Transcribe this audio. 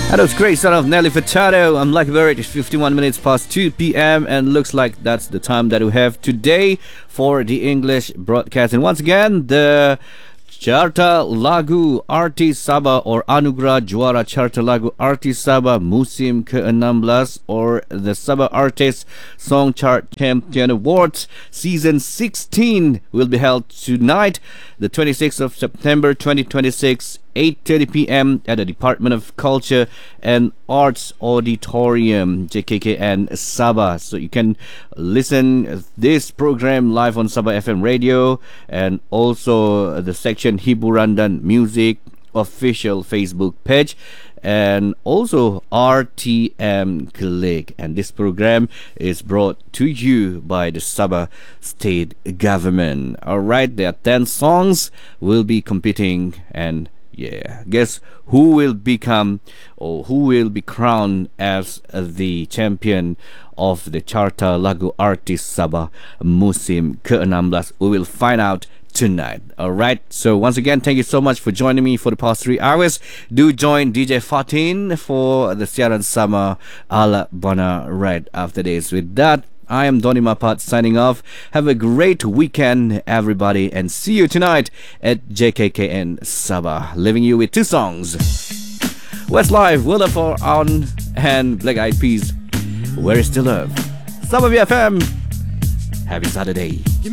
That was great son of Nelly Furtado. I'm Lucky Barrett. It's 51 minutes past 2 p.m. and looks like that's the time that we have today for the English broadcast. And once again, the Carta Lagu Artis Sabah or Anugerah Juara Carta Lagu Artis Sabah Musim ke-16 or the Sabah Artist Song Chart Champion Awards Season 16 will be held tonight, the 26th of September 2026, 8:30 p.m. at the Department of Culture and Arts Auditorium, JKKN Sabah. So you can listen this program live on Sabah FM radio and also the section Hiburan dan Music official Facebook page and also RTM Click. And this program is brought to you by the Sabah State Government. Alright, there are 10 songs will be competing, and yeah, guess who will become or who will be crowned as the champion of the Carta Lagu Artis Sabah Musim ke-16? We will find out tonight. Alright, so once again, thank you so much for joining me for the past 3 hours. Do join DJ Fatin for the Siaran Sama Ala Bana right after this. With that, I am Donny Mapat signing off. Have a great weekend, everybody, and see you tonight at JKKN Sabah. Leaving you with 2 songs. Westlife, Will of Our On, and Black Eyed Peas, Where Is the Love? Sabah BFM. Happy Saturday.